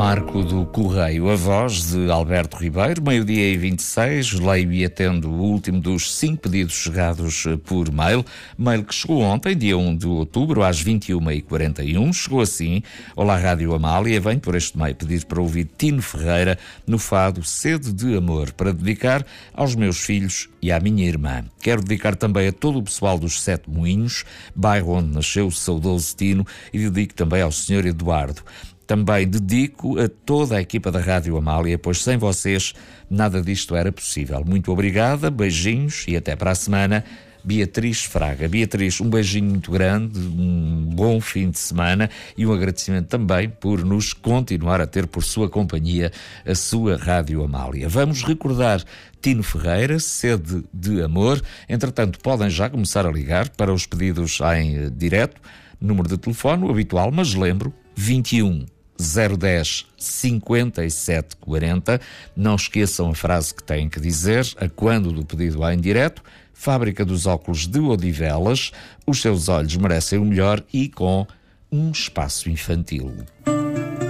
Marco do Correio, a voz de Alberto Ribeiro, 12h26, leio e atendo o último dos 5 pedidos chegados por mail que chegou ontem, dia 1 de outubro, às 21h41, chegou assim: Olá Rádio Amália, venho por este meio pedir para ouvir Tino Ferreira no fado Sede de Amor, para dedicar aos meus filhos e à minha irmã. Quero dedicar também a todo o pessoal dos Sete Moinhos, bairro onde nasceu o saudoso Tino, e dedico também ao Sr. Eduardo. Também dedico a toda a equipa da Rádio Amália, pois sem vocês nada disto era possível. Muito obrigada, beijinhos e até para a semana. Beatriz Fraga. Beatriz, um beijinho muito grande, um bom fim de semana e um agradecimento também por nos continuar a ter por sua companhia a sua Rádio Amália. Vamos recordar Tino Ferreira, Sede de Amor. Entretanto, podem já começar a ligar para os pedidos em direto. Número de telefone, o habitual, mas lembro, 21 010 57 40. Não esqueçam a frase que têm que dizer a quando do pedido em direto. Fábrica dos Óculos de Odivelas. Os seus olhos merecem o melhor e com um espaço infantil.